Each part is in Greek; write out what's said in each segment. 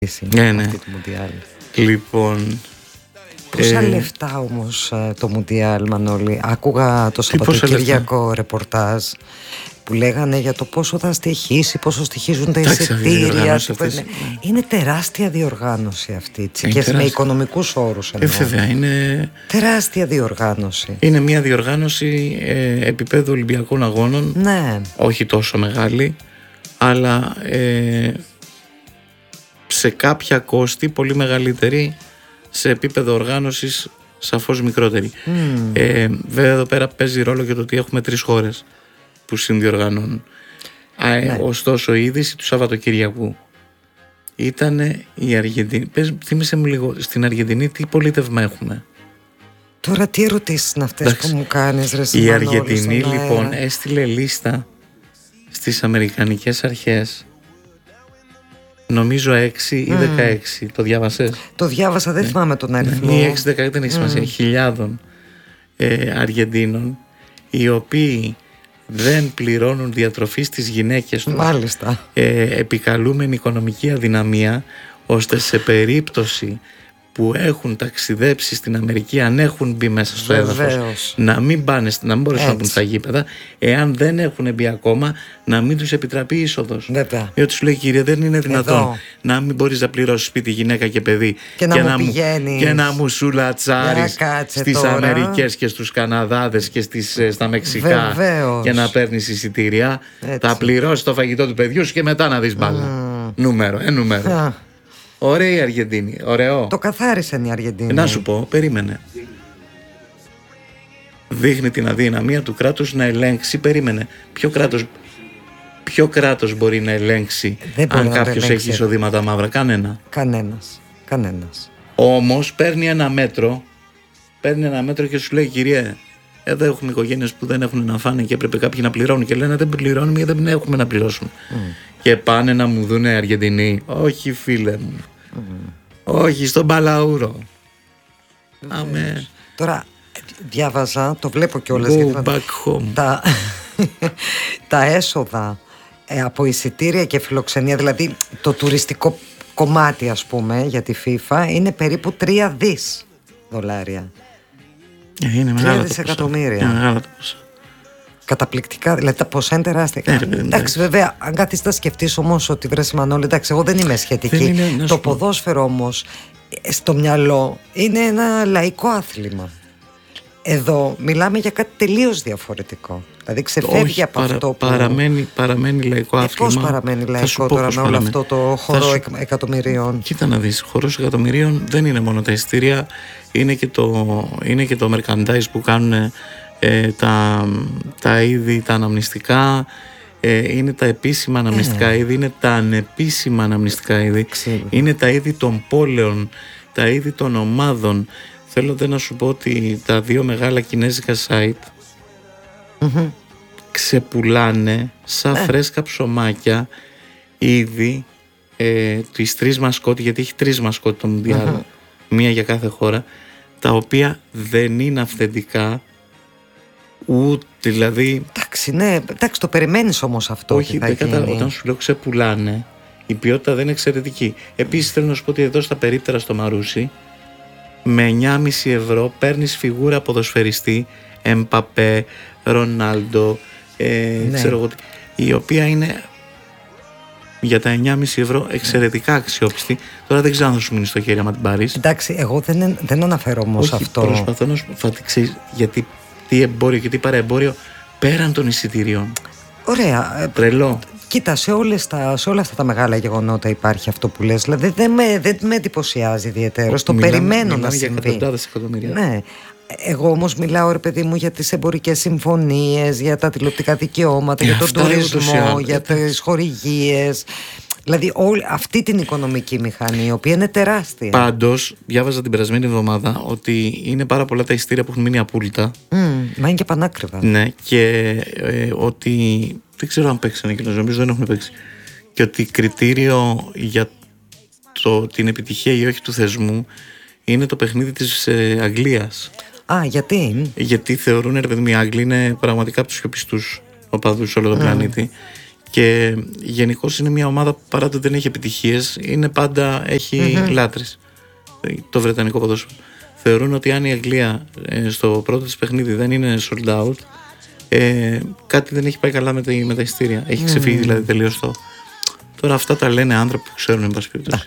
Ναι. Αυτή του Μουντιάλ. Λοιπόν, πόσα λεφτά όμως το Μουντιάλ, Μανώλη? Άκουγα το Σαββατοκύριακο ρεπορτάζ που λέγανε για το πόσο θα στοιχήσει, πόσο στοιχίζουν τα εισιτήρια. Είναι τεράστια διοργάνωση αυτή, και με οικονομικούς όρους εννοώ. Βέβαια, είναι τεράστια διοργάνωση. Είναι μια διοργάνωση επίπεδου Ολυμπιακών Αγώνων. Ναι. Όχι τόσο μεγάλη, αλλά σε κάποια κόστη πολύ μεγαλύτερη, σε επίπεδο οργάνωσης σαφώς μικρότερη. Βέβαια εδώ πέρα παίζει ρόλο και το ότι έχουμε 3 χώρες που συνδιοργανώνουν. Ναι. Ωστόσο η είδηση του Σαββατοκυριακού ήταν η Αργεντινή. Θύμισε μου λίγο, στην Αργεντινή τι πολίτευμα έχουμε? Τώρα τι ερωτήσεις είναι αυτές που μου κάνεις, ρε Η Αργεντινή λοιπόν έστειλε λίστα στις Αμερικανικές αρχές, νομίζω 6 ή 16. Το διάβασες? Το διάβασα, δεν θυμάμαι τον αριθμό. Ή 6-16, δεν έχει σημασία. Χιλιάδων Αργεντίνων οι οποίοι δεν πληρώνουν διατροφή στις γυναίκες τους. Μάλιστα. Επικαλούμενη οικονομική αδυναμία, ώστε σε περίπτωση που έχουν ταξιδέψει στην Αμερική, αν έχουν μπει μέσα στο έδαφος, να μην μπορέσουν να μπουν στα γήπεδα, εάν δεν έχουν μπει ακόμα, να μην τους επιτραπεί είσοδος. Διότι σου λέει, κύριε, δεν είναι δυνατόν να μην μπορείς να πληρώσεις σπίτι, γυναίκα και παιδί και να μου σουλατσάρεις στις Αμερικές και στους Καναδάδες και στα Μεξικά και να παίρνεις εισιτήρια. Θα πληρώσεις το φαγητό του παιδιού σου και μετά να δεις μπάλα. Νούμερο. Ωραία η Αργεντίνη, ωραίο. Το καθάρισαν η Αργεντίνη. Να σου πω, περίμενε. Δείχνει την αδυναμία του κράτους να ελέγξει. Περίμενε. Ποιο κράτος μπορεί να ελέγξει αν κάποιος έχει εισοδήματα μαύρα? Κανένας. Όμως παίρνει ένα μέτρο και σου λέει, κύριε, εδώ έχουμε οικογένειες που δεν έχουν να φάνε και έπρεπε κάποιοι να πληρώνουν, και λένε δεν πληρώνουμε γιατί δεν έχουμε να πληρώσουμε. Και πάνε να μου δούνε Αργεντινοί. Όχι, φίλε μου. Όχι, στον Παλαούρο. Αμέ. Τώρα διάβαζα, το βλέπω κιόλας, Go back home. Τα έσοδα από εισιτήρια και φιλοξενία, δηλαδή το τουριστικό κομμάτι, ας πούμε, για τη FIFA, είναι περίπου 3 δις δολάρια. Είναι μεγάλα 3 δισεκατομμύρια. Καταπληκτικά, δηλαδή τα ποσά είναι τεράστια. Εντάξει, βέβαια, αν κάθεσαι να σκεφτείς όμως ότι, βρες Μανώλη, εντάξει, εγώ δεν είμαι σχετική. Το ποδόσφαιρο όμως στο μυαλό είναι ένα λαϊκό άθλημα. Εδώ μιλάμε για κάτι τελείως διαφορετικό. Δηλαδή ξεφεύγει από αυτό που... Παραμένει λαϊκό άθλημα. Πώς παραμένει λαϊκό τώρα με όλο αυτό το χορό εκατομμυρίων? Κοίτα να δεις, χορός εκατομμυρίων δεν είναι μόνο τα εισιτήρια, είναι και το merchandise που κάνουν τα είδη, τα αναμνηστικά, είναι τα επίσημα αναμνηστικά είδη, είναι τα ανεπίσημα αναμνηστικά είδη, είναι τα είδη των πόλεων, τα είδη των ομάδων. Θέλω να σου πω ότι τα 2 μεγάλα κινέζικα site ξεπουλάνε σαν φρέσκα ψωμάκια ήδη τις 3 μασκότ, γιατί έχει 3 μασκότ το Μουντιάλ, μία για κάθε χώρα, τα οποία δεν είναι αυθεντικά, ούτε δηλαδή... Εντάξει, το περιμένεις όμως αυτό. Όχι, όταν σου λέω ξεπουλάνε, η ποιότητα δεν είναι εξαιρετική. Επίσης θέλω να σου πω ότι εδώ στα περίπτερα στο Μαρούσι, με 9,5 ευρώ παίρνεις φιγούρα ποδοσφαιριστή, Εμπαπέ, Ρονάλντο, ξέρω εγώ, η οποία είναι για τα 9,5 ευρώ εξαιρετικά αξιόπιστη. Τώρα δεν ξέρω αν θα σου μείνει στο χέρι άμα την πάρεις. Εντάξει, εγώ δεν αναφέρω όμως αυτό. Προσπαθώ να σου πω, γιατί τι εμπόριο και τι παραεμπόριο πέραν των εισιτηρίων. Ωραία. Τρελό. Κοίτα, σε όλα αυτά τα μεγάλα γεγονότα υπάρχει αυτό που λες. Δηλαδή δεν με εντυπωσιάζει ιδιαίτερα. Το περιμένω να συμβεί. Για εκατοντάδες εκατομμύρια. Ναι. Εγώ όμως μιλάω, ρε παιδί μου, για τις εμπορικές συμφωνίες, για τα τηλεοπτικά δικαιώματα, για τον τουρισμό, για τις χορηγίες. Δηλαδή αυτή την οικονομική μηχανή, η οποία είναι τεράστια. Πάντως, διάβαζα την περασμένη εβδομάδα ότι είναι πάρα πολλά τα εισιτήρια που έχουν μείνει απόλυτα. Μα είναι και πανάκριβα. Ναι, και ότι δεν ξέρω αν παίξανε και νομίζω δεν έχουν παίξει. Και ότι κριτήριο για την επιτυχία ή όχι του θεσμού είναι το παιχνίδι της Αγγλίας. Γιατί? Γιατί θεωρούν, ρε παιδί μου, οι Άγγλοι είναι πραγματικά από τους πιο πιστούς οπαδούς σε όλο τον πλανήτη. Και γενικώς είναι μια ομάδα που παρά το δεν έχει επιτυχίες, είναι πάντα έχει λάτρες. Το βρετανικό ποδόσφαιρο. Θεωρούν ότι αν η Αγγλία στο πρώτο της παιχνίδι δεν είναι sold out, κάτι δεν έχει πάει καλά με τα εισιτήρια. Έχει ξεφύγει δηλαδή τελείως το. Τώρα αυτά τα λένε άνθρωποι που ξέρουν, εν πάση περιπτώσει.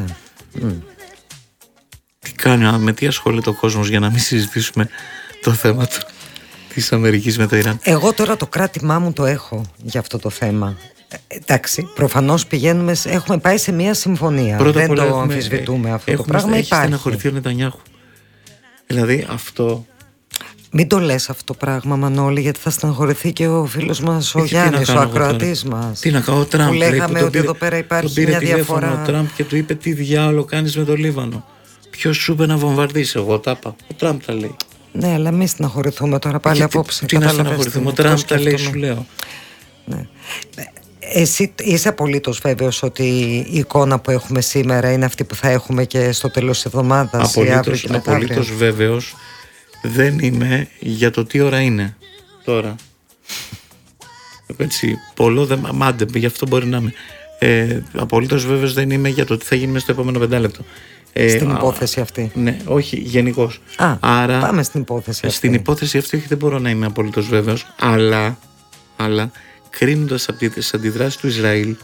Τι κάνει, με τι ασχολείται ο κόσμος για να μην συζητήσουμε το θέμα της Αμερικής με το Ιράν. Εγώ τώρα το κράτημά μου το έχω για αυτό το θέμα. Εντάξει, προφανώς έχουμε πάει σε μια συμφωνία. Δεν το αμφισβητούμε αυτό το πράγμα. Έχει στεναχωρηθεί ο Νετανιάχου. Δηλαδή αυτό. Μην το λες αυτό το πράγμα, Μανώλη, γιατί θα στεναχωρηθεί και ο φίλος μας ο Γιάννης, ο ακροατής μας. Τι να κάνω, ο Τραμπ. Που λέγαμε ότι εδώ πέρα υπάρχει μια διαφορά. Ο Τραμπ και του είπε τι διάολο κάνεις με το Λίβανο. Ποιος σου είπε να βομβαρδίσει, εγώ τα είπα. Ο Τραμπ τα λέει. Ναι, αλλά μην στεναχωρηθούμε τώρα πάλι απόψε. Τι να στεναχωρηθούμε, ο Τραμπ τα λέει, σου λέω. Ναι. Εσύ είσαι απολύτως βέβαιος ότι η εικόνα που έχουμε σήμερα είναι αυτή που θα έχουμε και στο τέλος της εβδομάδας? Απολύτως βέβαιος δεν είμαι για το τι ώρα είναι τώρα. Έτσι, μάντε, γι' αυτό μπορεί να είμαι. Απολύτως βέβαιος δεν είμαι για το τι θα γίνει μέσα στο επόμενο 5 λεπτό. Στην υπόθεση αυτή. Ναι, όχι, γενικώς. Άρα, πάμε στην υπόθεση αυτή. Στην υπόθεση αυτή όχι, δεν μπορώ να είμαι απολύτως βέβαιος, αλλά κρίνοντας από τις αντιδράσεις του Ισραήλ,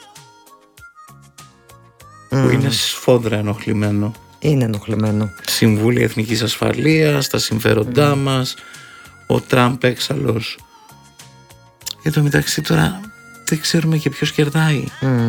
που είναι σφόδρα ενοχλημένο. Είναι ενοχλημένο. Συμβούλια Εθνικής Ασφαλείας, τα συμφέροντά μας, ο Τραμπ έξαλλος. Εν τω μεταξύ τώρα δεν ξέρουμε και ποιος κερδάει.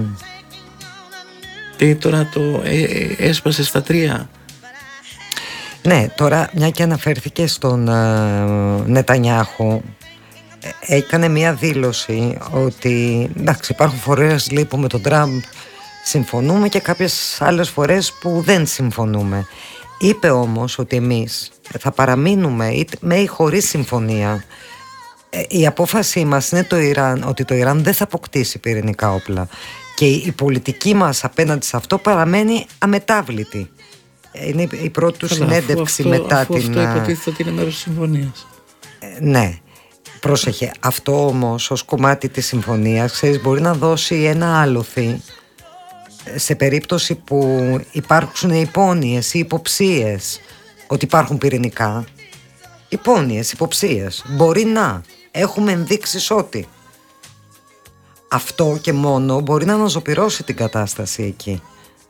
Και τώρα το έσπασε στα 3. Ναι, τώρα μια και αναφέρθηκε στον Νετανιάχου, έκανε μια δήλωση ότι εντάξει, υπάρχουν φορές λέει, που με τον Τραμπ συμφωνούμε και κάποιες άλλες φορές που δεν συμφωνούμε. Είπε όμως ότι εμείς θα παραμείνουμε με ή χωρίς συμφωνία. Η απόφασή μας είναι ότι το Ιράν δεν θα αποκτήσει πυρηνικά όπλα και η πολιτική μας απέναντι σε αυτό παραμένει αμετάβλητη. Είναι η πρώτη του συνέντευξη μετά την... Αυτό υποτίθεται ότι είναι μέρος της συμφωνίας. Ναι. Πρόσεχε, αυτό όμως ως κομμάτι της συμφωνίας, ξέρεις, μπορεί να δώσει ένα άλοθη σε περίπτωση που υπάρξουν υπόνοιες ή υποψίες ότι υπάρχουν πυρηνικά. Υπόνοιες, υποψίες. Μπορεί να έχουμε ενδείξεις ότι αυτό και μόνο μπορεί να αναζωπυρώσει την κατάσταση εκεί.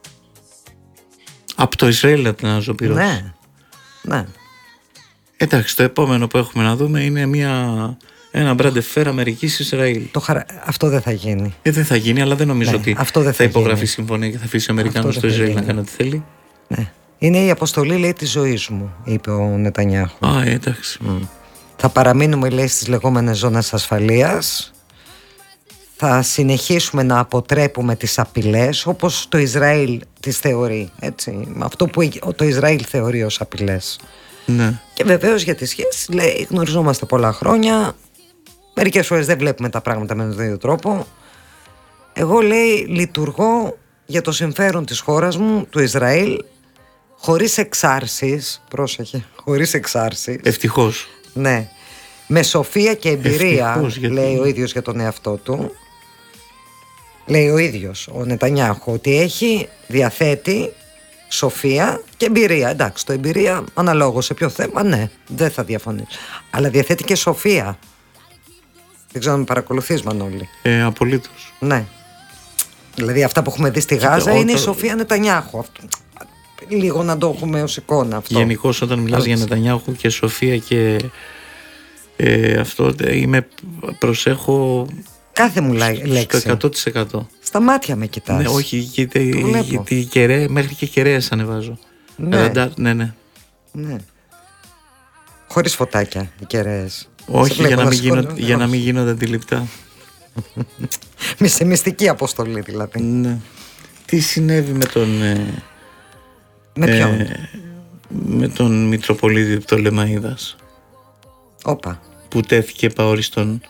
Από το Ισραήλ να την αναζωπυρώσει. Ναι. Εντάξει, το επόμενο που έχουμε να δούμε είναι ένα μπραντεφέρ Αμερικής-Ισραήλ. Αυτό δεν θα γίνει. Δεν θα γίνει, αλλά δεν νομίζω ότι θα υπογραφεί συμφωνία και θα αφήσει ο Αμερικάνος στο Ισραήλ να κάνει ό,τι θέλει. Ναι. Είναι η αποστολή, λέει, της ζωής μου, είπε ο Νετανιάχου. Εντάξει. Θα παραμείνουμε, λέει, στις λεγόμενες ζώνες ασφαλείας. Θα συνεχίσουμε να αποτρέπουμε τις απειλές όπως το Ισραήλ τις θεωρεί, έτσι, αυτό που το Ισραήλ θεωρεί ως απειλές. Ναι. Και βεβαίως για τις σχέσεις, λέει, γνωριζόμαστε πολλά χρόνια. Μερικές φορές δεν βλέπουμε τα πράγματα με τον ίδιο τρόπο. Εγώ, λέει, λειτουργώ για το συμφέρον της χώρας μου, του Ισραήλ, χωρίς εξάρσεις. Πρόσεχε, χωρίς εξάρσεις. Ευτυχώς. Ναι. Με σοφία και εμπειρία, λέει ο ίδιος για τον εαυτό του. Λέει ο ίδιος ο Νετανιάχου ότι διαθέτει σοφία και εμπειρία. Εντάξει, το εμπειρία αναλόγως σε ποιο θέμα, ναι, δεν θα διαφωνήσω. Αλλά διαθέτει και σοφία. Δεν ξέρω αν με παρακολουθείς, Μανώλη. Απολύτως. Ναι. Δηλαδή αυτά που έχουμε δει στη Γάζα είναι η σοφία Νετανιάχου. Λίγο να το έχουμε ως εικόνα αυτό. Γενικώς όταν μιλάς για Νετανιάχου και σοφία και αυτό προσέχω κάθε μου λέξη. Στο 100%. Στα μάτια με κοιτάς. Ναι, όχι, γιατί μέχρι και κεραίες ανεβάζω. Ναι. Ναι. Χωρίς φωτάκια οι κεραίες. Όχι, για να μην γίνονται αντιληπτά. Σε μυστική αποστολή δηλαδή. Ναι. Τι συνέβη με τον... Με ποιον? Με τον Μητροπολίτη Πτολεμαΐδας. Όπα. Που τέθηκε επαόριστον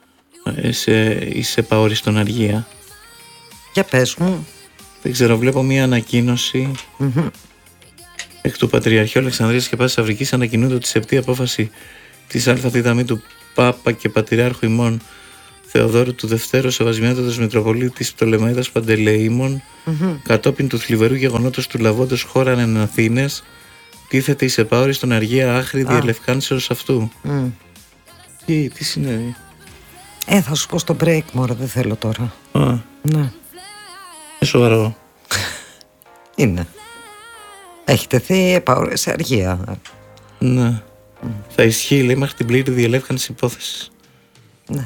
σε επαόριστον αργία. Για πες μου. Δεν ξέρω, βλέπω μία ανακοίνωση εκ του Πατριαρχείου Αλεξανδρίας και Πάσης Αφρικής. Ανακοινούνται ότι η σεπτή απόφαση της ΑΔΜ του Πάπα και Πατριάρχου ημών Θεοδόρου του Δευτέρου, Σεβασμιότατος Μητροπολίτης Πτολεμαίδας Παντελεήμων, κατόπιν του θλιβερού γεγονότος του λαβόντος χώραν εν Αθήνες, τίθεται εις επάωρη στον αργία άχρη διελευκάνσεως αυτού. Τι συνέβη? Θα σου πω στο break, μωρέ, δεν θέλω τώρα. Ναι. Σοβαρό. Είναι. Έχει τεθεί επάωρη σε αργία. Ναι. Θα ισχύει, λέει, μέχρι την πλήρη διελεύκανση υπόθεσης. Ναι.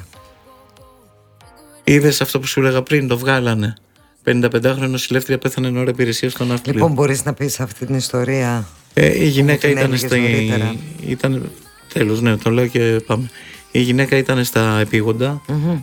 Είδες αυτό που σου έλεγα πριν, το βγάλανε. 55χρονη νοσηλεύτρια πέθανε εν ώρα υπηρεσίας στον ναύπλιο. Λοιπόν, μπορείς να πεις αυτή την ιστορία? Η γυναίκα ήταν τέλος, ναι, το λέω και πάμε. Η γυναίκα ήταν στα επίγοντα,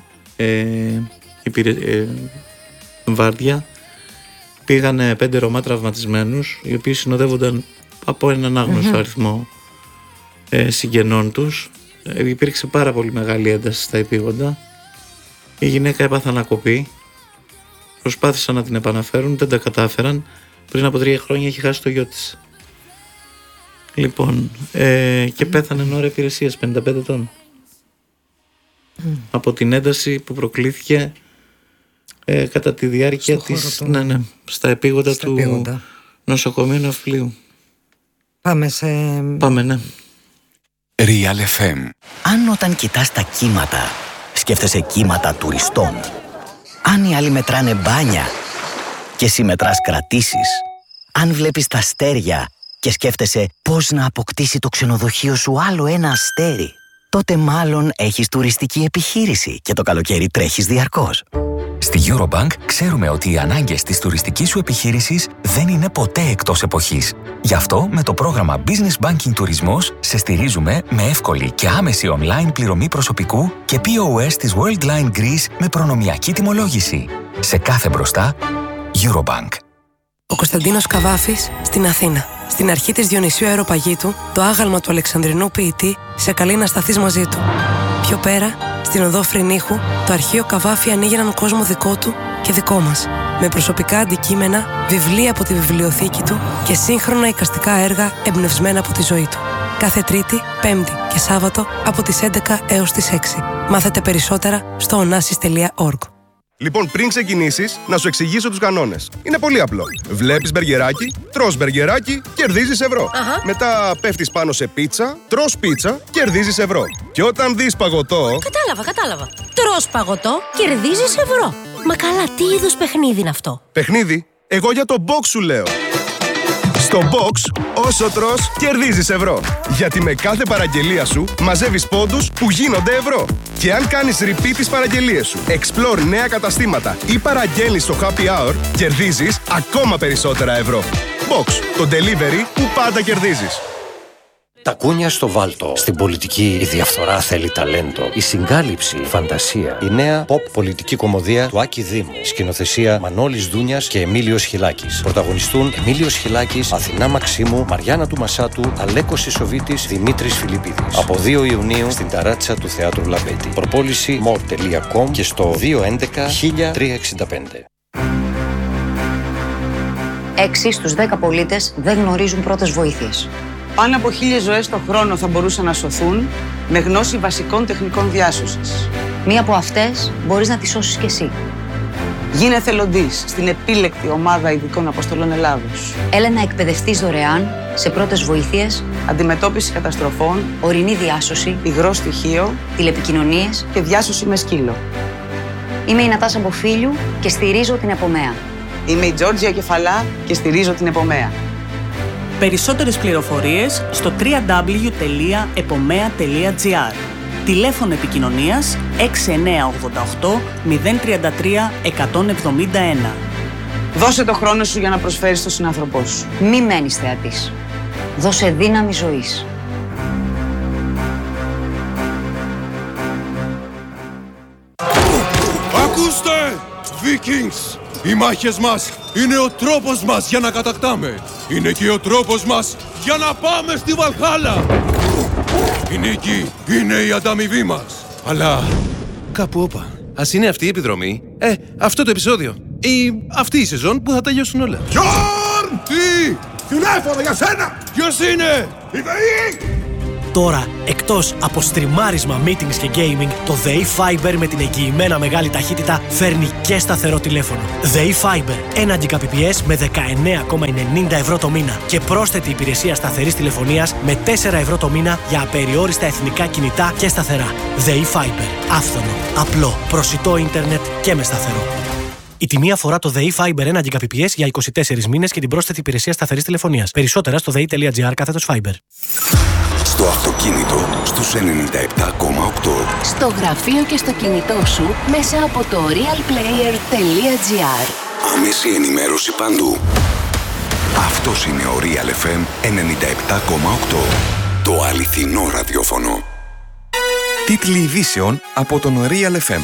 βάρδια. Πήγανε 5 Ρωμά τραυματισμένους, οι οποίοι συνοδεύονταν από έναν άγνωστο αριθμό συγγενών τους. Υπήρξε πάρα πολύ μεγάλη ένταση στα επίγοντα. Η γυναίκα έπαθε ανακοπή. Προσπάθησαν να την επαναφέρουν, δεν τα κατάφεραν. Πριν από 3 χρόνια έχει χάσει το γιο της. Λοιπόν, και πέθανε εν ώρα υπηρεσίας, 55 ετών. Από την ένταση που προκλήθηκε κατά τη διάρκεια της, στα επίγοντα του νοσοκομείου Ναυπλίου. Πάμε, ναι. Real FM. Αν όταν κοιτάς τα κύματα σκέφτεσαι κύματα τουριστών, αν οι άλλοι μετράνε μπάνια και εσύ μετράς κρατήσεις, αν βλέπεις τα αστέρια και σκέφτεσαι πώς να αποκτήσει το ξενοδοχείο σου άλλο ένα αστέρι, τότε μάλλον έχεις τουριστική επιχείρηση και το καλοκαίρι τρέχεις διαρκώς. Στη Eurobank ξέρουμε ότι οι ανάγκες της τουριστικής σου επιχείρησης δεν είναι ποτέ εκτός εποχής. Γι' αυτό με το πρόγραμμα Business Banking Τουρισμός σε στηρίζουμε με εύκολη και άμεση online πληρωμή προσωπικού και POS της Worldline Greece με προνομιακή τιμολόγηση. Σε κάθε μπροστά, Eurobank. Ο Κωνσταντίνος Καβάφης στην Αθήνα. Στην αρχή της Διονυσίου Αεροπαγήτου, το άγαλμα του Αλεξανδρινού ποιητή σε καλεί να σταθείς μαζί του. Πιο πέρα, στην οδό Φρυνίχου, το αρχείο Καβάφη ανοίγει έναν κόσμο δικό του και δικό μας. Με προσωπικά αντικείμενα, βιβλία από τη βιβλιοθήκη του και σύγχρονα εικαστικά έργα εμπνευσμένα από τη ζωή του. Κάθε Τρίτη, Πέμπτη και Σάββατο από τις 11 έως τις 6. Μάθετε περισσότερα στο onassis.org. Λοιπόν, πριν ξεκινήσεις, να σου εξηγήσω τους κανόνες. Είναι πολύ απλό. Βλέπεις μπεργκεράκι, τρως μπεργκεράκι, κερδίζεις ευρώ. Μετά πέφτεις πάνω σε πίτσα, τρως πίτσα, κερδίζεις ευρώ. Και όταν δεις παγωτό... Κατάλαβα. Τρως παγωτό, κερδίζεις ευρώ. Μα καλά, τι είδους παιχνίδι είναι αυτό? Παιχνίδι? Εγώ για το box σου λέω. Στο box, όσο τρως, κερδίζεις ευρώ. Γιατί με κάθε παραγγελία σου μαζεύεις πόντους που γίνονται ευρώ. Και αν κάνεις repeat τις παραγγελίες σου, explore νέα καταστήματα ή παραγγέλνεις στο happy hour, κερδίζεις ακόμα περισσότερα ευρώ. Box, το delivery που πάντα κερδίζεις. Τα κούνια στο βάλτο. Στην πολιτική η διαφθορά θέλει ταλέντο. Η συγκάλυψη, φαντασία. Η νέα pop πολιτική κομμωδία του Άκη Δήμου. Σκηνοθεσία Μανώλης Δούνιας και Εμίλιος Χιλάκης. Πρωταγωνιστούν Εμίλιος Χιλάκης, Αθηνά Μαξίμου, Μαριάννα του Μασάτου, Αλέκος Ισοβίτης, Δημήτρης Φιλιππίδης. Από 2 Ιουνίου στην ταράτσα του Θεάτρου Λαμπέτη. Προπόληση more.com και στο 211-1365. 6 στους 10 πολίτες δεν γνωρίζουν πρώτες βοήθειες. Πάνω από 1.000 ζωές το χρόνο θα μπορούσαν να σωθούν με γνώση βασικών τεχνικών διάσωσης. Μία από αυτές μπορείς να τη σώσεις κι εσύ. Γίνε εθελοντής στην επίλεκτη ομάδα ειδικών αποστολών Ελλάδος. Έλα να εκπαιδευτείς δωρεάν σε πρώτες βοήθειες, αντιμετώπιση καταστροφών, ορεινή διάσωση, υγρό στοιχείο, τηλεπικοινωνίες και διάσωση με σκύλο. Είμαι η Νατάσα Μποφίλιου και στηρίζω την Επομέα. Είμαι η Τζόρτζια Κεφαλά και στηρίζω την Επομέα. Περισσότερες πληροφορίες στο www.epomea.gr. Τηλέφωνο επικοινωνίας 6988 033 171. Δώσε το χρόνο σου για να προσφέρεις στον συνάνθρωπό σου. Μη μένεις θεατής. Δώσε δύναμη ζωής. Ακούστε, Vikings! Οι μάχες μας είναι ο τρόπος μας για να κατακτάμε. Είναι και ο τρόπος μας για να πάμε στη Βαλχάλα. Η νίκη είναι η ανταμοιβή μας. Αλλά κάπου όπα. Ας είναι αυτή η επιδρομή, αυτό το επεισόδιο ή αυτή η σεζόν που θα τελειώσουν όλα. Γιόρν! Τι! Τηλέφωνο για σένα! Ποιος είναι? Η ΔΕΗ! Τώρα, εκτός από στριμάρισμα, meetings και gaming, το ΔΕΗ Fiber με την εγγυημένα μεγάλη ταχύτητα φέρνει και σταθερό τηλέφωνο. ΔΕΗ Fiber, 1 Gbps με 19,90 ευρώ το μήνα και πρόσθετη υπηρεσία σταθερής τηλεφωνίας με 4 ευρώ το μήνα για απεριόριστα εθνικά κινητά και σταθερά. ΔΕΗ Fiber. Άφθονο, απλό, προσιτό ίντερνετ και με σταθερό. Η τιμή αφορά το ΔΕΗ Fiber 1 Gbps για 24 μήνες και την πρόσθετη υπηρεσία σταθερής τηλεφωνίας. Περισσότερα στο dei.gr/Fiber. Στο αυτοκίνητο στους 97,8. Στο γραφείο και στο κινητό σου μέσα από το realplayer.gr. Άμεση ενημέρωση παντού. Αυτός είναι ο Real FM 97,8. Το αληθινό ραδιόφωνο. Τίτλοι ειδήσεων από τον Real FM.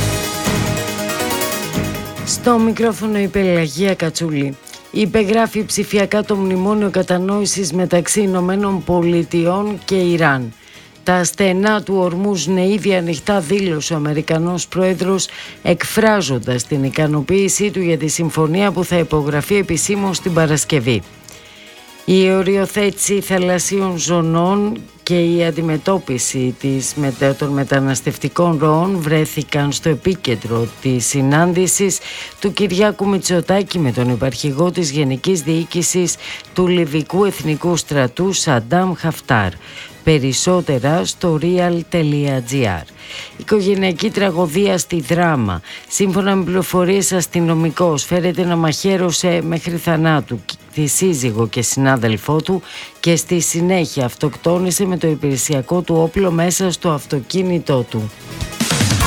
Στο μικρόφωνο η Πελαγία Κατσούλη. Υπεγράφει ψηφιακά το μνημόνιο κατανόησης μεταξύ Ηνωμένων Πολιτειών και Ιράν. Τα στενά του Ορμούζ είναι ήδη ανοιχτά, δήλωσε ο Αμερικανός Πρόεδρος, εκφράζοντας την ικανοποίησή του για τη συμφωνία που θα υπογραφεί επισήμως την Παρασκευή. Η οριοθέτηση θαλασσίων ζωνών και η αντιμετώπιση των μεταναστευτικών ροών βρέθηκαν στο επίκεντρο της συνάντησης του Κυριάκου Μητσοτάκη με τον υπαρχηγό της Γενικής Διοίκησης του Λιβικού Εθνικού Στρατού Σαντάμ Χαφτάρ. Περισσότερα στο real.gr. Οικογενειακή τραγωδία στη Δράμα. Σύμφωνα με πληροφορίες αστυνομικός, φέρεται να μαχαίρωσε μέχρι θανάτου τη σύζυγο και συνάδελφό του και στη συνέχεια αυτοκτόνησε με το υπηρεσιακό του όπλο μέσα στο αυτοκίνητό του.